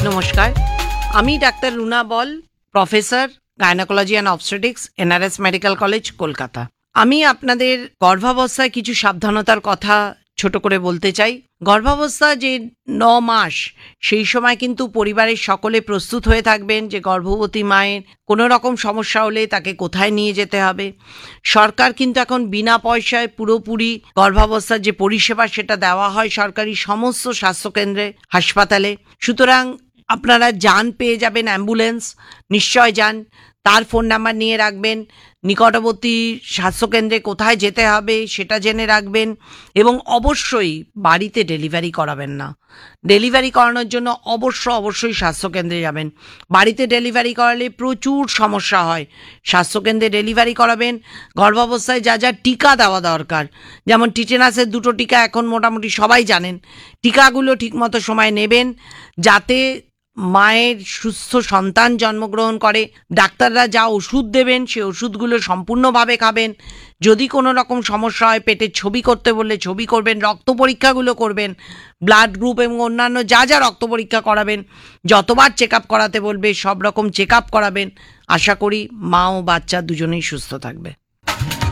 নমস্কার, আমি doctor Runa ball, professor gynaecology and obstetrics, NRS medical college, Kolkata. আমি আপনাদের গর্ভাবস্থায় কিছু সাবধানতার কথা ছোট করে বলতে চাই। গর্ভাবস্থা যে 9 মাস, সেই সময় কিন্তু পরিবারের সকলে প্রস্তুত হয়ে থাকবেন যে গর্ভবতী মায়ের কোনো রকম সমস্যা হলে তাকে কোথায় নিয়ে যেতে হবে। সরকার কিন্তু এখন বিনা পয়সায় পুরোপুরি গর্ভাবস্থার যে পরিষেবা সেটা দেওয়া হয় সরকারি সমস্ত স্বাস্থ্যকেন্দ্রে, হাসপাতালে। সুতরাং আপনারা যান, পেয়ে যাবেন অ্যাম্বুলেন্স, নিশ্চয় যান। তার ফোন নাম্বার নিয়ে রাখবেন, নিকটবর্তী স্বাস্থ্যকেন্দ্রে কোথায় যেতে হবে সেটা জেনে রাখবেন, এবং অবশ্যই বাড়িতে ডেলিভারি করাবেন না। ডেলিভারি করানোর জন্য অবশ্যই স্বাস্থ্যকেন্দ্রে যাবেন। বাড়িতে ডেলিভারি করালে প্রচুর সমস্যা হয়। স্বাস্থ্যকেন্দ্রে ডেলিভারি করাবেন। গর্ভাবস্থায় যা যা টিকা দেওয়া দরকার, যেমন টিটেনাসের 2টো টিকা এখন মোটামুটি সবাই জানেন, টিকাগুলো ঠিকমতো সময় নেবেন যাতে মায়ের সুস্থ সন্তান জন্মগ্রহণ করে। ডাক্তাররা যা ওষুধ দেবেন সেই ওষুধগুলো সম্পূর্ণভাবে খাবেন। যদি কোনো রকম সমস্যা হয়, পেটের ছবি করতে বললে ছবি করবেন, রক্ত পরীক্ষাগুলো করবেন, ব্লাড গ্রুপ এবং অন্যান্য যা যা রক্ত পরীক্ষা করাবেন, যতবার চেক আপ করাতে বলবে সব রকম চেক আপ করাবেন। আশা করি মা ও বাচ্চা দুজনেই সুস্থ থাকবে।